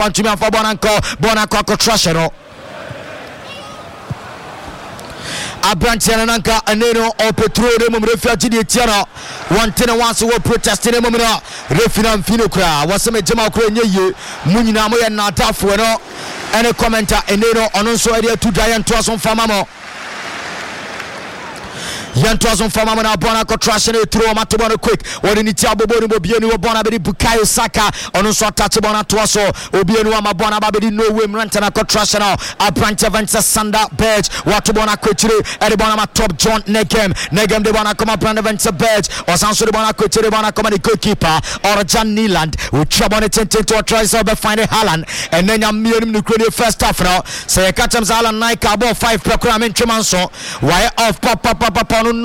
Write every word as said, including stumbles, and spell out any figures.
to me and for Bonanco, Bonanco Trashero. Abrantian Nanka, Aneno, or Petroleum, refugee Tiana, one ten once were protesting a moment. Refinam Finocra, was some Jamaica near you, Munamo and Natafueno, and a commenter, Aneno, on also idea to Giant Toss on Famamo. Yantoazon Famama na bona ko trash ne throw matobona quick wori ni tiabo bonu obienu bona be Bukayo Saka ono so touch bona toaso obienu amabona ba be no way mranta na ko trash na Abrante Vance Sanda Badge watobona kwechire e bona ma top John Negem Negem de bona koma Abrante Vance Badge osanso de bona kwechire bona koma the goalkeeper or Jan Niland we trouble it to try so be find Haaland and then am mienu no crane first half now say catch him Haaland Nike ball five program in Chimanso why off pop pop pop